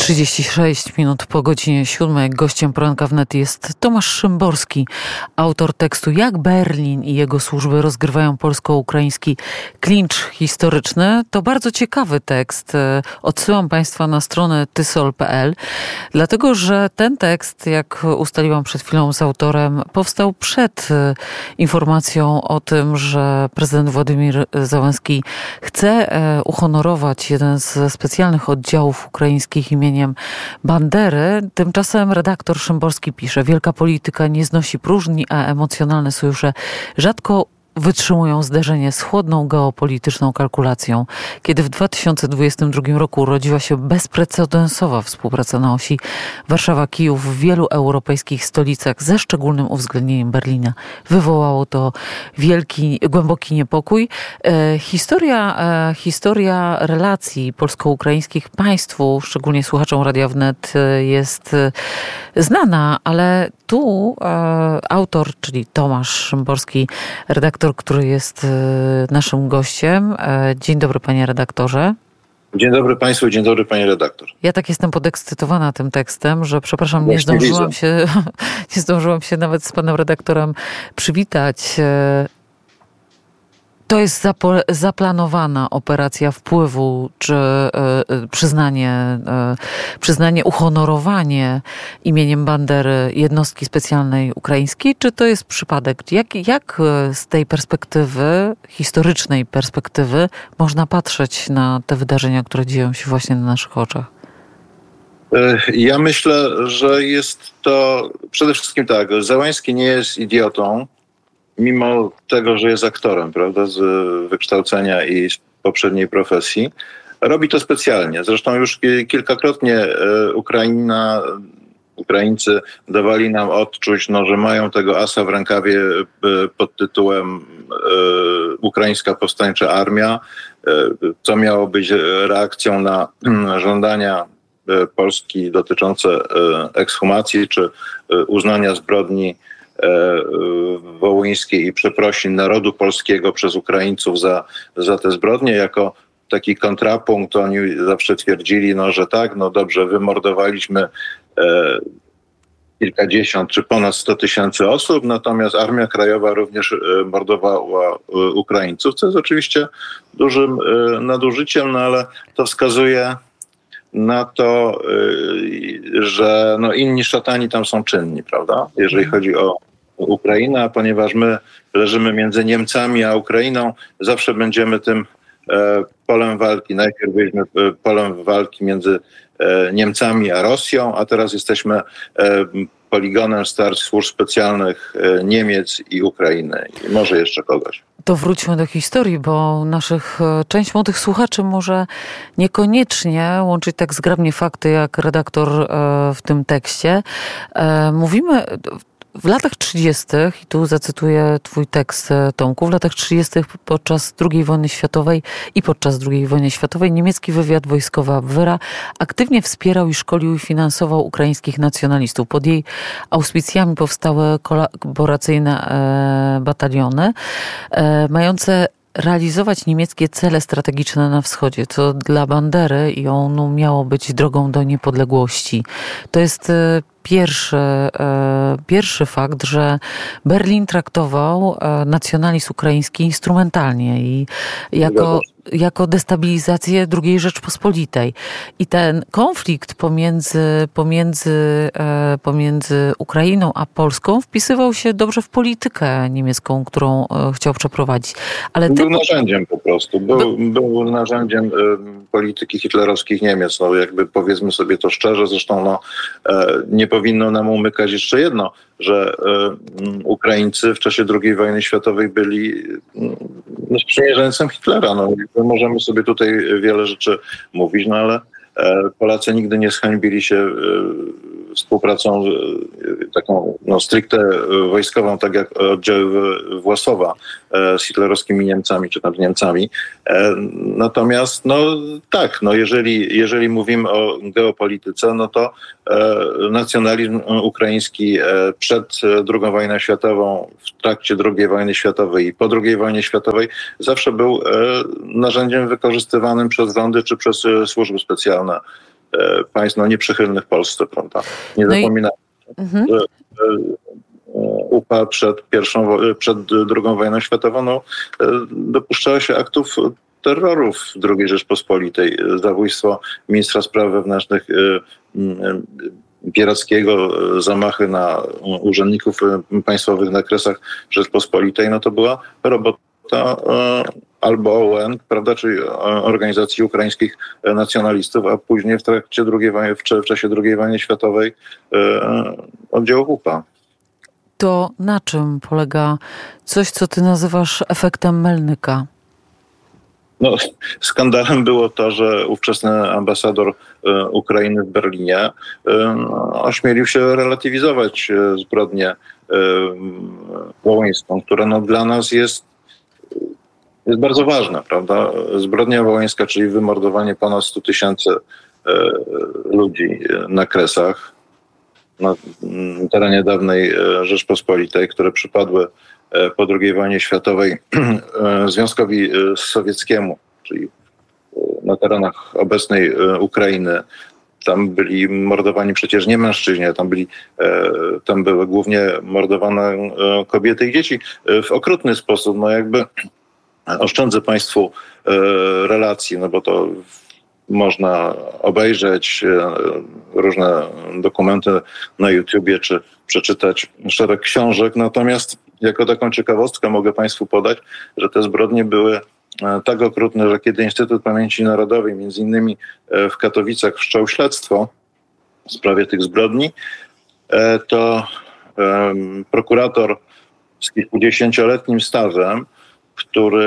36 minut po godzinie 7. Gościem poranka wnet jest Tomasz Szymborski, autor tekstu Jak Berlin i jego służby rozgrywają polsko-ukraiński klincz historyczny. To bardzo ciekawy tekst. Odsyłam Państwa na stronę tysol.pl, dlatego że ten tekst, jak ustaliłam przed chwilą z autorem, powstał przed informacją o tym, że prezydent Władimir Zełenski chce uhonorować jeden ze specjalnych oddziałów ukraińskich imieniem Bandery. Tymczasem redaktor Szymborski pisze: wielka polityka nie znosi próżni, a emocjonalne sojusze rzadko wytrzymują zderzenie z chłodną geopolityczną kalkulacją. Kiedy w 2022 roku urodziła się bezprecedensowa współpraca na osi Warszawa-Kijów w wielu europejskich stolicach, ze szczególnym uwzględnieniem Berlina, wywołało to głęboki niepokój. Historia relacji polsko-ukraińskich państwu, szczególnie słuchaczom Radia Wnet, jest znana, ale tu autor, czyli Tomasz Szymborski, redaktor, który jest naszym gościem. Dzień dobry, panie redaktorze. Dzień dobry państwu, dzień dobry pani redaktor. Ja tak jestem podekscytowana tym tekstem, że przepraszam, nie zdążyłam się nawet z panem redaktorem przywitać. To jest zaplanowana operacja wpływu, czy przyznanie, uhonorowanie imieniem Bandery jednostki specjalnej ukraińskiej, czy to jest przypadek? Jak z tej perspektywy, historycznej perspektywy, można patrzeć na te wydarzenia, które dzieją się właśnie na naszych oczach? Ja myślę, że jest to przede wszystkim tak, Zełenski nie jest idiotą, mimo tego, że jest aktorem, prawda, z wykształcenia i z poprzedniej profesji. Robi to specjalnie. Zresztą już kilkakrotnie Ukraińcy dawali nam odczuć, że mają tego asa w rękawie pod tytułem Ukraińska Powstańcza Armia, co miało być reakcją na żądania Polski dotyczące ekshumacji czy uznania zbrodni wołyńskiej i przeprosin narodu polskiego przez Ukraińców za te zbrodnie. Jako taki kontrapunkt oni zawsze twierdzili, że tak, dobrze, wymordowaliśmy kilkadziesiąt czy ponad 100 000 osób, natomiast Armia Krajowa również mordowała Ukraińców, co jest oczywiście dużym nadużyciem, ale to wskazuje na to, że inni szatani tam są czynni, prawda? Jeżeli chodzi o Ukrainę, a ponieważ my leżymy między Niemcami a Ukrainą, zawsze będziemy tym polem walki. Najpierw byliśmy polem walki między Niemcami a Rosją, a teraz jesteśmy poligonem starć służb specjalnych Niemiec i Ukrainy. I może jeszcze kogoś. To wróćmy do historii, bo część młodych słuchaczy może niekoniecznie łączyć tak zgrabnie fakty, jak redaktor w tym tekście. Mówimy w latach 30., i tu zacytuję twój tekst, Tomku, w latach 30. podczas II wojny światowej niemiecki wywiad wojskowy Abwehra aktywnie wspierał i szkolił i finansował ukraińskich nacjonalistów. Pod jej auspicjami powstały kolaboracyjne bataliony mające realizować niemieckie cele strategiczne na wschodzie, co dla Bandery i ONU miało być drogą do niepodległości. To jest pierwszy fakt, że Berlin traktował nacjonalizm ukraiński instrumentalnie i jako destabilizację II Rzeczpospolitej. I ten konflikt pomiędzy Ukrainą a Polską wpisywał się dobrze w politykę niemiecką, którą chciał przeprowadzić. Ale był narzędziem po prostu. Był narzędziem polityki hitlerowskich Niemiec. Jakby powiedzmy sobie to szczerze, zresztą nie powinno nam umykać jeszcze jedno, że Ukraińcy w czasie II wojny światowej byli sprzymierzeńcem Hitlera. Możemy sobie tutaj wiele rzeczy mówić, ale Polacy nigdy nie zhańbili się współpracą taką stricte wojskową, tak jak oddziały Włosowa z hitlerowskimi Niemcami, czy tam Niemcami. Natomiast jeżeli mówimy o geopolityce, to nacjonalizm ukraiński przed II wojną światową, w trakcie II wojny światowej i po II wojnie światowej zawsze był narzędziem wykorzystywanym przez rządy czy przez służby specjalne państw nieprzychylnych Polsce, prawda? Nie zapominajmy, że UPA przed II wojną światową dopuszczała się aktów terroru w II Rzeczpospolitej. Zabójstwo ministra spraw wewnętrznych Bierackiego, zamachy na urzędników państwowych na Kresach Rzeczpospolitej, to była robota albo OUN, prawda, czyli Organizacji Ukraińskich Nacjonalistów, a później w czasie II wojny światowej oddziałów UPA. To na czym polega coś, co ty nazywasz efektem Melnyka? Skandalem było to, że ówczesny ambasador Ukrainy w Berlinie ośmielił się relatywizować zbrodnię wołyńską, która dla nas jest bardzo ważna, prawda? Zbrodnia wołyńska, czyli wymordowanie ponad 100 000 ludzi na Kresach, na terenie dawnej Rzeczpospolitej, które przypadły po II wojnie światowej Związkowi Sowieckiemu, czyli na terenach obecnej Ukrainy. Tam byli mordowani przecież nie mężczyźni, tam były głównie mordowane kobiety i dzieci w okrutny sposób. Oszczędzę Państwu relacji, bo to można obejrzeć różne dokumenty na YouTubie, czy przeczytać szereg książek. Natomiast jako taką ciekawostkę mogę Państwu podać, że te zbrodnie były tak okrutne, że kiedy Instytut Pamięci Narodowej między innymi w Katowicach wszczął śledztwo w sprawie tych zbrodni, to prokurator z kilkudziesięcioletnim stażem, który,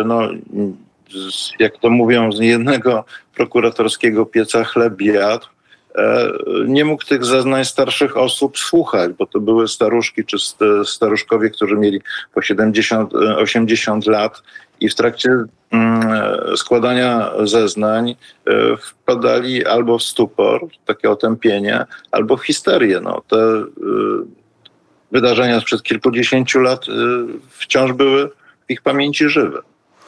jak to mówią, z jednego prokuratorskiego pieca chleb jadł, nie mógł tych zeznań starszych osób słuchać, bo to były staruszki czy staruszkowie, którzy mieli po 70-80 lat i w trakcie składania zeznań wpadali albo w stupor, takie otępienie, albo w histerię. Te wydarzenia sprzed kilkudziesięciu lat wciąż były w ich pamięci żywe.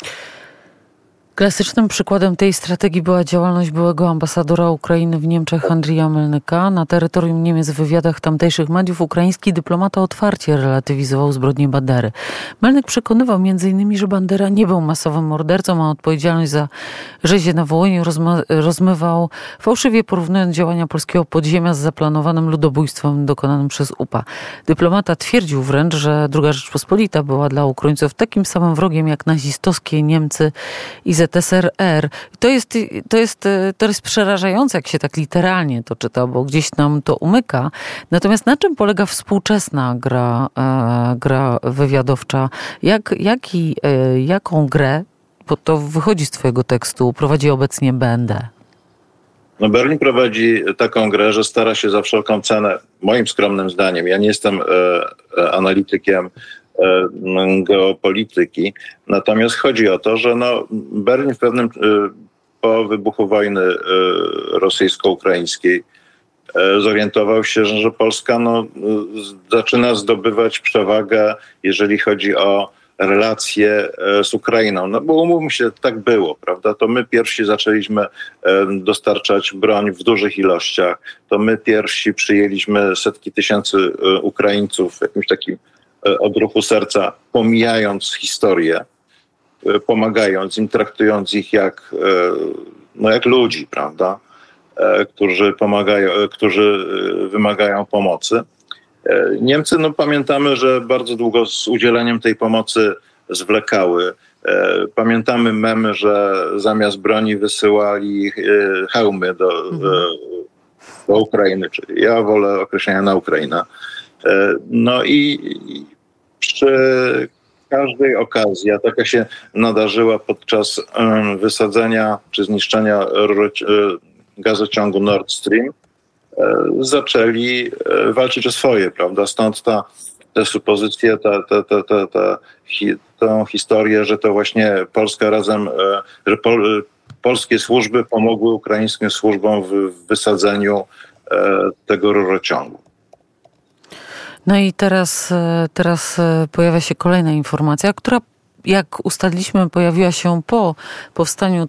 Klasycznym przykładem tej strategii była działalność byłego ambasadora Ukrainy w Niemczech Andrija Melnyka. Na terytorium Niemiec w wywiadach tamtejszych mediów ukraiński dyplomata otwarcie relatywizował zbrodnie Bandery. Melnyk przekonywał m.in., że Bandera nie był masowym mordercą, a odpowiedzialność za rzezie na Wołyniu rozmywał, fałszywie porównując działania polskiego podziemia z zaplanowanym ludobójstwem dokonanym przez UPA. Dyplomata twierdził wręcz, że II Rzeczpospolita była dla Ukraińców takim samym wrogiem jak nazistowskie Niemcy i ZSRR. To jest przerażające, jak się tak literalnie to czyta, bo gdzieś nam to umyka. Natomiast na czym polega współczesna gra wywiadowcza? Jaką grę, bo to wychodzi z twojego tekstu, prowadzi obecnie BND? Berlin prowadzi taką grę, że stara się za wszelką cenę, moim skromnym zdaniem, ja nie jestem analitykiem geopolityki. Natomiast chodzi o to, że Berlin po wybuchu wojny rosyjsko-ukraińskiej zorientował się, że Polska zaczyna zdobywać przewagę, jeżeli chodzi o relacje z Ukrainą. Bo umówmy się, tak było, prawda? To my pierwsi zaczęliśmy dostarczać broń w dużych ilościach. To my pierwsi przyjęliśmy setki tysięcy Ukraińców w jakimś takim odruchu serca, pomijając historię, pomagając im, traktując ich jak ludzi, prawda, którzy wymagają pomocy. Niemcy, pamiętamy, że bardzo długo z udzieleniem tej pomocy zwlekały. Pamiętamy memy, że zamiast broni wysyłali hełmy do Ukrainy, czyli ja wolę określenia na Ukrainę. I przy każdej okazji, a taka się nadarzyła podczas wysadzenia czy zniszczenia gazociągu Nord Stream, zaczęli walczyć o swoje, prawda? Stąd te supozycje, tą historię, że to właśnie Polska razem, że polskie służby pomogły ukraińskim służbom w wysadzeniu tego rurociągu. I teraz pojawia się kolejna informacja, która jak ustaliliśmy, pojawiła się po powstaniu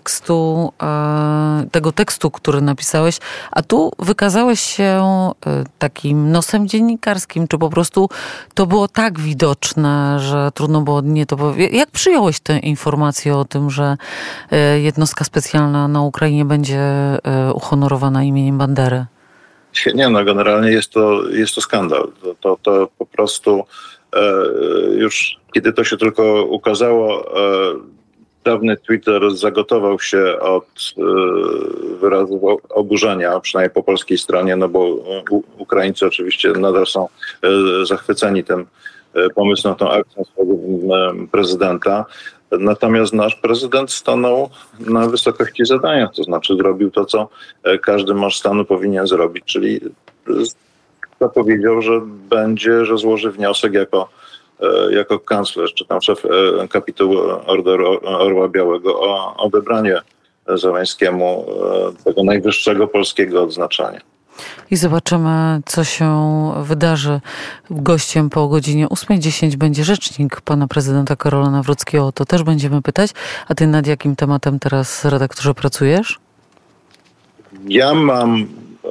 tego tekstu, który napisałeś, a tu wykazałeś się takim nosem dziennikarskim, czy po prostu to było tak widoczne, że trudno było nie to powiedzieć. Jak przyjąłeś tę informację o tym, że jednostka specjalna na Ukrainie będzie uhonorowana imieniem Bandery? Nie, no generalnie jest to skandal. To po prostu już kiedy to się tylko ukazało, dawny Twitter zagotował się od wyrazów oburzenia, przynajmniej po polskiej stronie, no bo Ukraińcy oczywiście nadal są zachwyceni tym pomysłem, tą akcją swojego prezydenta. Natomiast nasz prezydent stanął na wysokości zadania, to znaczy zrobił to, co każdy mąż stanu powinien zrobić, czyli zapowiedział, że złoży wniosek jako kanclerz, czy tam szef kapitułu Orderu Orła Białego o odebranie Zełańskiemu tego najwyższego polskiego odznaczenia. I zobaczymy, co się wydarzy. Gościem po godzinie 8:10 będzie rzecznik pana prezydenta Karola Nawrockiego. O to też będziemy pytać. A ty nad jakim tematem teraz, redaktorze, pracujesz? Ja mam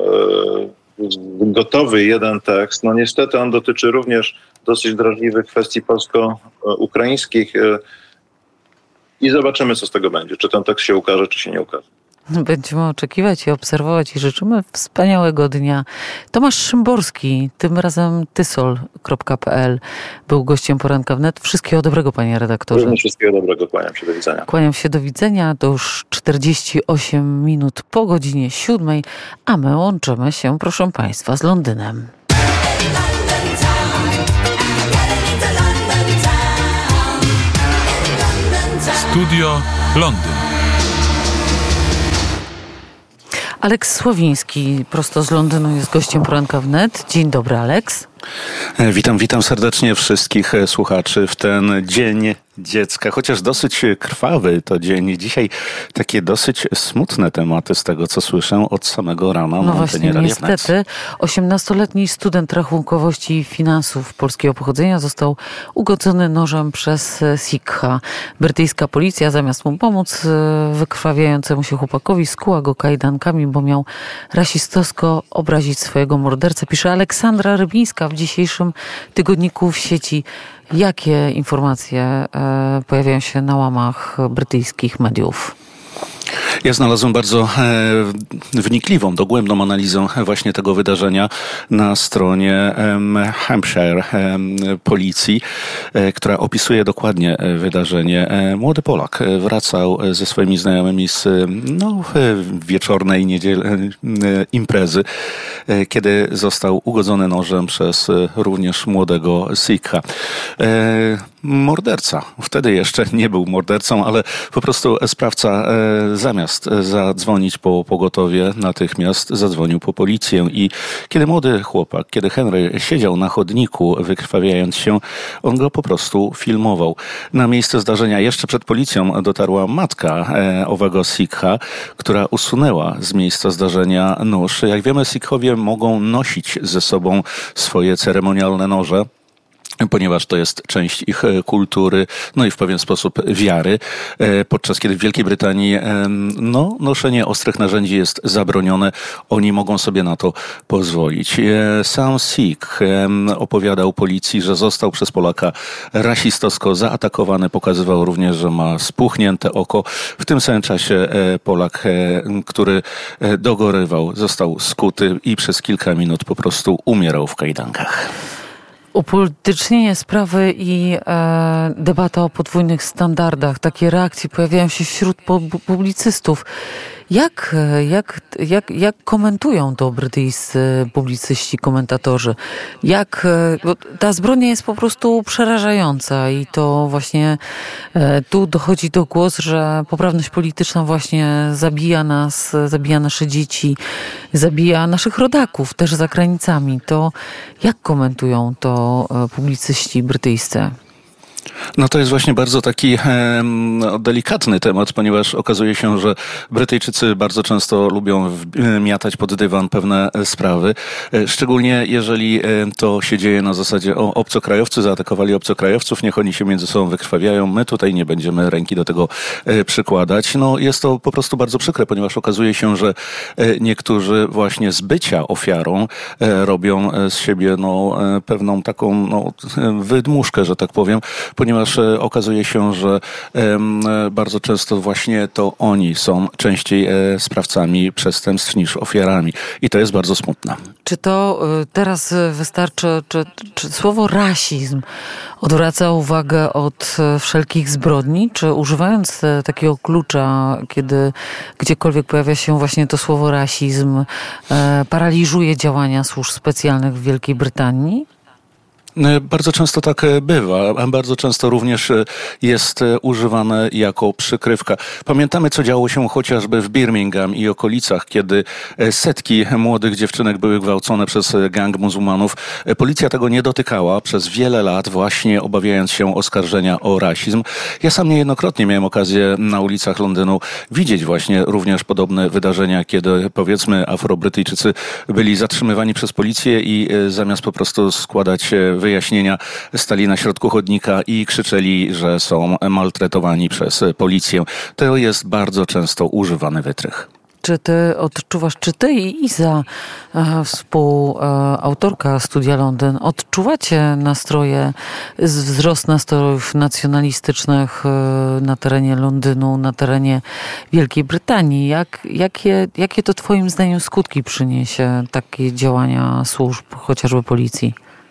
gotowy jeden tekst. No niestety on dotyczy również dosyć drażliwych kwestii polsko-ukraińskich i zobaczymy, co z tego będzie. Czy ten tekst się ukaże, czy się nie ukaże. Będziemy oczekiwać i obserwować i życzymy wspaniałego dnia. Tomasz Szymborski, tym razem tysol.pl, był gościem Poranka Wnet. Wszystkiego dobrego, panie redaktorze. Również wszystkiego dobrego, kłaniam się, do widzenia. Kłaniam się, do widzenia. To już 48 minut po godzinie 7, a my łączymy się, proszę państwa, z Londynem. Studio Londyn. Aleks Sławiński prosto z Londynu jest gościem Poranka Wnet. Dzień dobry, Aleks. Witam serdecznie wszystkich słuchaczy w ten Dzień Dziecka, chociaż dosyć krwawy to dzień. Dzisiaj takie dosyć smutne tematy z tego, co słyszę od samego rana. No właśnie, niestety. 18-letni student rachunkowości i finansów polskiego pochodzenia został ugodzony nożem przez Sikha. Brytyjska policja zamiast mu pomóc wykrwawiającemu się chłopakowi skuła go kajdankami, bo miał rasistowsko obrazić swojego mordercę. Pisze Aleksandra Rybińska w dzisiejszym tygodniku w sieci. Jakie informacje pojawiają się na łamach brytyjskich mediów? Ja znalazłem bardzo wnikliwą, dogłębną analizę właśnie tego wydarzenia na stronie Hampshire policji, która opisuje dokładnie wydarzenie. Młody Polak wracał ze swoimi znajomymi z wieczornej imprezy, kiedy został ugodzony nożem przez również młodego Sikha. Morderca, wtedy jeszcze nie był mordercą, ale po prostu sprawca zamiast zadzwonić po pogotowie, natychmiast zadzwonił po policję i kiedy młody chłopak, kiedy Henry siedział na chodniku wykrwawiając się, on go po prostu filmował. Na miejsce zdarzenia jeszcze przed policją dotarła matka owego Sikha, która usunęła z miejsca zdarzenia nóż. Jak wiemy, Sikhowie mogą nosić ze sobą swoje ceremonialne noże, ponieważ to jest część ich kultury, no i w pewien sposób wiary, podczas kiedy w Wielkiej Brytanii noszenie ostrych narzędzi jest zabronione, oni mogą sobie na to pozwolić. Sam Sikh opowiadał policji, że został przez Polaka rasistowsko zaatakowany, pokazywał również, że ma spuchnięte oko. W tym samym czasie Polak, który dogorywał, został skuty i przez kilka minut po prostu umierał w kajdankach. Upolitycznienie sprawy i debata o podwójnych standardach. Takie reakcje pojawiają się wśród publicystów. Jak komentują to brytyjscy publicyści, komentatorzy? Bo ta zbrodnia jest po prostu przerażająca i to właśnie tu dochodzi do głosu, że poprawność polityczna właśnie zabija nas, zabija nasze dzieci, zabija naszych rodaków też za granicami. To jak komentują to publicyści brytyjscy? No to jest właśnie bardzo taki delikatny temat, ponieważ okazuje się, że Brytyjczycy bardzo często lubią miatać pod dywan pewne sprawy, szczególnie jeżeli to się dzieje na zasadzie obcokrajowcy zaatakowali obcokrajowców, niech oni się między sobą wykrwawiają, my tutaj nie będziemy ręki do tego przykładać. No jest to po prostu bardzo przykre, ponieważ okazuje się, że niektórzy właśnie z bycia ofiarą robią z siebie pewną taką wydmuszkę, że tak powiem, ponieważ okazuje się, że bardzo często właśnie to oni są częściej sprawcami przestępstw niż ofiarami. I to jest bardzo smutne. Czy to teraz wystarczy, czy słowo rasizm odwraca uwagę od wszelkich zbrodni? Czy używając takiego klucza, kiedy gdziekolwiek pojawia się właśnie to słowo rasizm, paraliżuje działania służb specjalnych w Wielkiej Brytanii? Bardzo często tak bywa, a bardzo często również jest używane jako przykrywka. Pamiętamy, co działo się chociażby w Birmingham i okolicach, kiedy setki młodych dziewczynek były gwałcone przez gang muzułmanów. Policja tego nie dotykała przez wiele lat, właśnie obawiając się oskarżenia o rasizm. Ja sam niejednokrotnie miałem okazję na ulicach Londynu widzieć właśnie również podobne wydarzenia, kiedy powiedzmy Afrobrytyjczycy byli zatrzymywani przez policję i zamiast po prostu składać wyjaśnienia, stali na środku chodnika i krzyczeli, że są maltretowani przez policję. To jest bardzo często używany wytrych. Czy ty odczuwasz, czy ty i Iza, współautorka Studia Londyn, odczuwacie wzrost nastrojów nacjonalistycznych na terenie Londynu, na terenie Wielkiej Brytanii? Jakie to twoim zdaniem skutki przyniesie takie działania służb, chociażby policji?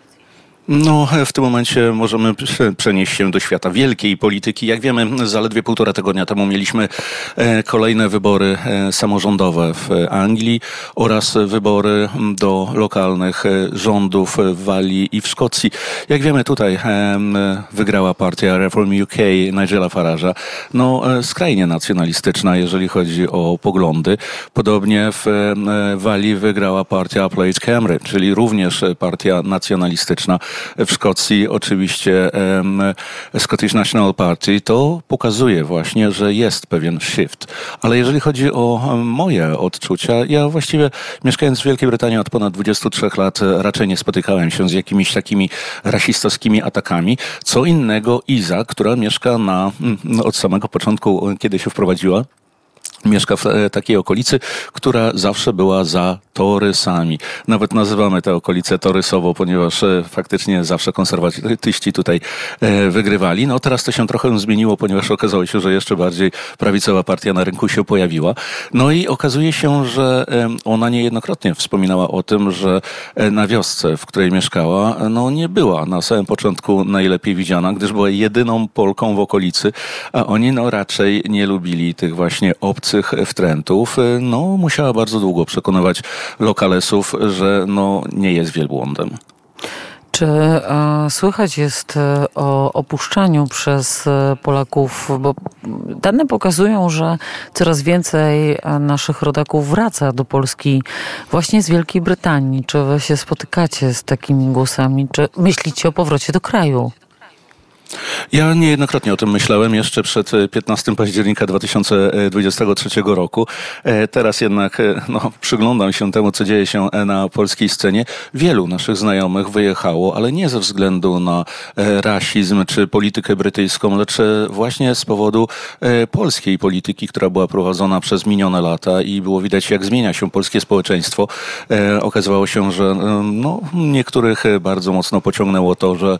No, w tym momencie możemy przenieść się do świata wielkiej polityki. Jak wiemy, zaledwie 1,5 tygodnia temu mieliśmy kolejne wybory samorządowe w Anglii oraz wybory do lokalnych rządów w Walii i w Szkocji. Jak wiemy, tutaj wygrała partia Reform UK Nigela Farage'a, skrajnie nacjonalistyczna, jeżeli chodzi o poglądy. Podobnie w Walii wygrała partia Plaid Cymru, czyli również partia nacjonalistyczna. W Szkocji oczywiście Scottish National Party, to pokazuje właśnie, że jest pewien shift. Ale jeżeli chodzi o moje odczucia, ja właściwie mieszkając w Wielkiej Brytanii od ponad 23 lat raczej nie spotykałem się z jakimiś takimi rasistowskimi atakami. Co innego Iza, która mieszka od samego początku, kiedy się wprowadziła, mieszka w takiej okolicy, która zawsze była za torysami. Nawet nazywamy tę okolicę torysową, ponieważ faktycznie zawsze konserwatyści tutaj wygrywali. Teraz to się trochę zmieniło, ponieważ okazało się, że jeszcze bardziej prawicowa partia na rynku się pojawiła. I okazuje się, że ona niejednokrotnie wspominała o tym, że na wiosce, w której mieszkała, nie była na samym początku najlepiej widziana, gdyż była jedyną Polką w okolicy, a oni raczej nie lubili tych właśnie obcych wtrętów. Musiała bardzo długo przekonywać lokalesów, że nie jest wielbłądem. Czy słychać jest o opuszczaniu przez Polaków, bo dane pokazują, że coraz więcej naszych rodaków wraca do Polski właśnie z Wielkiej Brytanii. Czy wy się spotykacie z takimi głosami? Czy myślicie o powrocie do kraju? Ja niejednokrotnie o tym myślałem jeszcze przed 15 października 2023 roku. Teraz jednak przyglądam się temu, co dzieje się na polskiej scenie. Wielu naszych znajomych wyjechało, ale nie ze względu na rasizm czy politykę brytyjską, lecz właśnie z powodu polskiej polityki, która była prowadzona przez minione lata i było widać, jak zmienia się polskie społeczeństwo. Okazywało się, że niektórych bardzo mocno pociągnęło to, że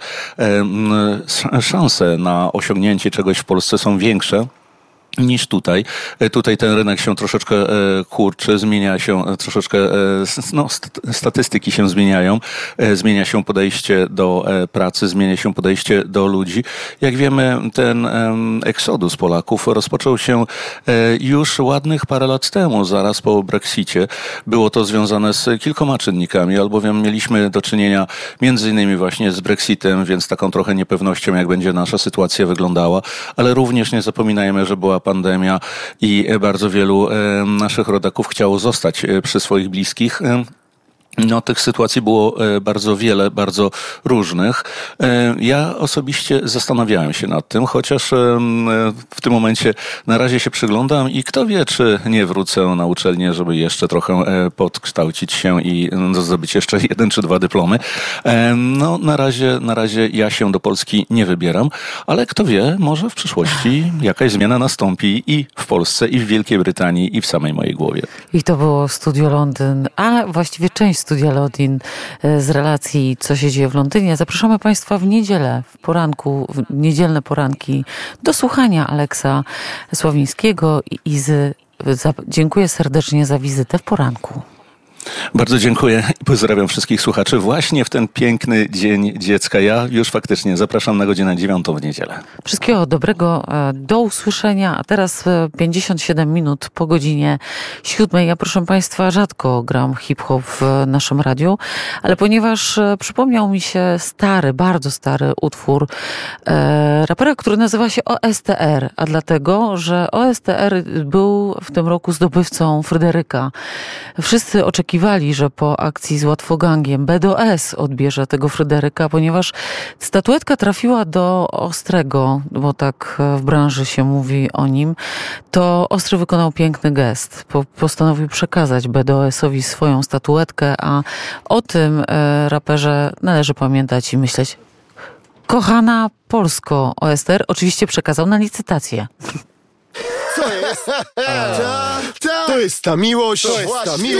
szanse na osiągnięcie czegoś w Polsce są większe niż tutaj. Tutaj ten rynek się troszeczkę kurczy, zmienia się troszeczkę, statystyki się zmieniają, zmienia się podejście do pracy, zmienia się podejście do ludzi. Jak wiemy, ten eksodus Polaków rozpoczął się już ładnych parę lat temu, zaraz po Brexicie. Było to związane z kilkoma czynnikami, albowiem mieliśmy do czynienia między innymi właśnie z Brexitem, więc taką trochę niepewnością, jak będzie nasza sytuacja wyglądała, ale również nie zapominajmy, że była pandemia i bardzo wielu naszych rodaków chciało zostać przy swoich bliskich. No, tych sytuacji było bardzo wiele, bardzo różnych. Ja osobiście zastanawiałem się nad tym, chociaż w tym momencie na razie się przyglądam i kto wie, czy nie wrócę na uczelnię, żeby jeszcze trochę podkształcić się i zdobyć jeszcze 1 czy 2 dyplomy. No, na razie ja się do Polski nie wybieram, ale kto wie, może w przyszłości jakaś zmiana nastąpi i w Polsce, i w Wielkiej Brytanii, i w samej mojej głowie. I to było Studio Londyn, a właściwie część Studia Londyn z relacji Co się dzieje w Londynie. Zapraszamy Państwa w niedzielę, w poranku, w niedzielne poranki do słuchania Aleksa Sławińskiego i Izy. Dziękuję serdecznie za wizytę w poranku. Bardzo dziękuję i pozdrawiam wszystkich słuchaczy właśnie w ten piękny Dzień Dziecka. Ja już faktycznie zapraszam na godzinę 9 w niedzielę. Wszystkiego dobrego, do usłyszenia. A teraz 57 minut po godzinie 7. Ja, proszę Państwa, rzadko gram hip-hop w naszym radiu, ale ponieważ przypomniał mi się stary, bardzo stary utwór rapera, który nazywa się OSTR, a dlatego, że OSTR był w tym roku zdobywcą Fryderyka. Wszyscy oczekiwali, że po akcji z Łatwogangiem BDS odbierze tego Fryderyka, ponieważ statuetka trafiła do Ostrego, bo tak w branży się mówi o nim, to Ostry wykonał piękny gest. Postanowił przekazać BDS-owi swoją statuetkę, a o tym raperze należy pamiętać i myśleć. Kochana Polsko, OSTR oczywiście przekazał na licytację. Co jest? To jest ta miłość.